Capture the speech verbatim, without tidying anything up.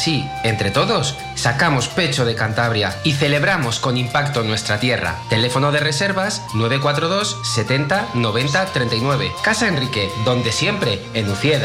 así, entre todos, sacamos pecho de Cantabria y celebramos con impacto nuestra tierra. Teléfono de reservas nueve cuatro dos setenta noventa treinta y nueve. Casa Enrique, donde siempre, en Ucieda.